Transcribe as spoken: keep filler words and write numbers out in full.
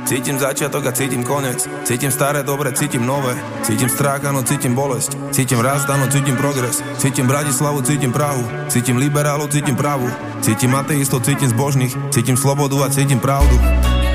Cítim začiatok a cítim koniec. Cítim staré, dobre, cítim nové. Cítim strach, áno, cítim bolesť. Cítim rast, áno, cítim progres. Cítim Bratislavu, cítim Prahu. Cítim liberálov, cítim pravu. Cítim ateistov, cítim zbožných. Cítim slobodu a cítim pravdu.